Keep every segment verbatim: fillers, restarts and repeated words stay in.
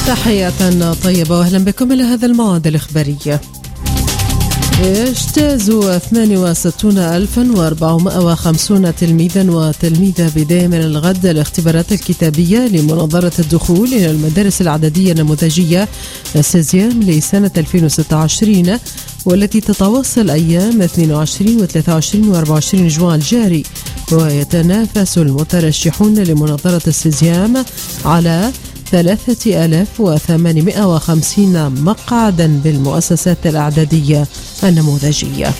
تحية طيبة وأهلا بكم إلى هذا الموعد الإخباري. يجتاز ثمانية وستين ألفا وأربعمائة وخمسين تلميذا وتلميذة بداية من الغد الاختبارات الكتابية لمنظرة الدخول إلى المدارس الإعدادية النموذجية السيزيام لسنة ألفين وستة وعشرين، والتي تتواصل أيام اثنين وعشرين وثلاثة وعشرين وأربعة وعشرين جوان الجاري. ويتنافس المترشحون لمنظرة السيزيام على ثلاثة آلاف وثمانمائة وخمسين مقعدا بالمؤسسات الإعدادية النموذجية.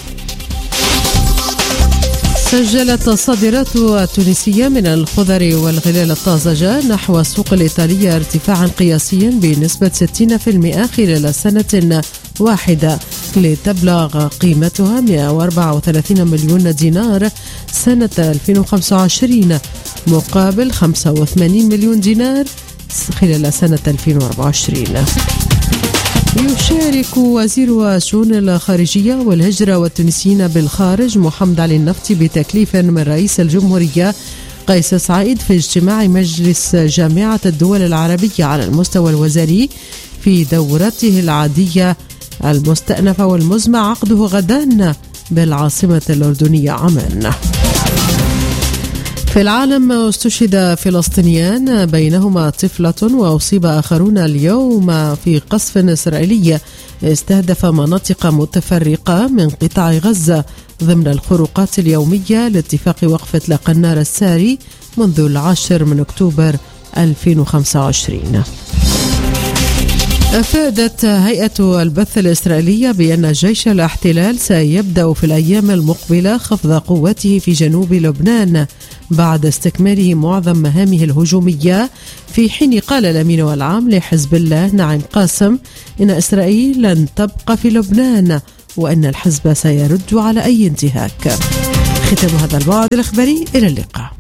سجلت الصادرات التونسية من الخضر والغلال الطازجة نحو السوق الإيطالية ارتفاعا قياسيا بنسبة ستين بالمئة خلال سنة واحدة، لتبلغ قيمتها مئة وأربعة وثلاثين مليون دينار سنة ألفين وخمسة وعشرين مقابل خمسة وثمانين مليون دينار خلال سنة ألفين وأربعة وعشرين. يشارك وزير الشؤون الخارجية والهجرة والتونسيين بالخارج محمد علي النفطي بتكليف من رئيس الجمهورية قيس سعيد في اجتماع مجلس جامعة الدول العربية على المستوى الوزاري في دورته العادية المستأنفة والمزمع عقده غدا بالعاصمة الأردنية عمان. في العالم استشهد فلسطينيان بينهما طفلة وأصيب آخرون اليوم في قصف إسرائيلي استهدف مناطق متفرقة من قطاع غزة ضمن الخروقات اليومية لاتفاق وقف إطلاق النار الساري منذ العاشر من أكتوبر ألفين وخمسة وعشرين. أفادت هيئة البث الإسرائيلية بأن جيش الاحتلال سيبدأ في الأيام المقبلة خفض قوته في جنوب لبنان بعد استكماله معظم مهامه الهجومية، في حين قال الأمين العام لحزب الله نعيم قاسم إن إسرائيل لن تبقى في لبنان وأن الحزب سيرد على أي انتهاك. ختام هذا البعد الإخباري، إلى اللقاء.